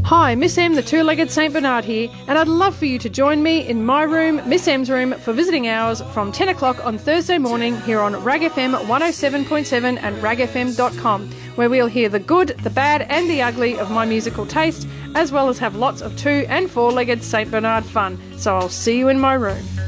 Hi, Miss M, the two-legged St Bernard here, and I'd love for you to join me in my room, Miss M's room, for visiting hours from 10 o'clock on Thursday morning here on RAG FM 107.7 and ragfm.com, where we'll hear the good, the bad and the ugly of my musical taste, as well as have lots of two- and four-legged St Bernard fun. So I'll see you in my room.